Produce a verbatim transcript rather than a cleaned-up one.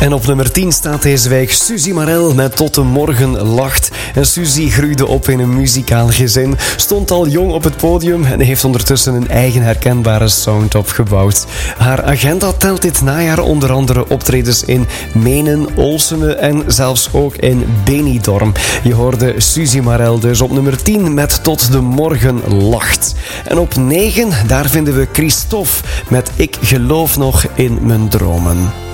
En op nummer tien staat deze week Suzy Marel met Tot de morgen lacht. En Suzy groeide op in een muzikaal gezin, stond al jong op het podium en heeft ondertussen een eigen herkenbare sound opgebouwd. Haar agenda telt dit najaar onder andere optredens in Menen, Oelseme en zelfs ook in Benidorm. Je hoorde Suzy Marel dus op nummer tien met Tot de morgen lacht. En op negen, daar vinden we Christophe met Ik geloof nog in mijn dromen.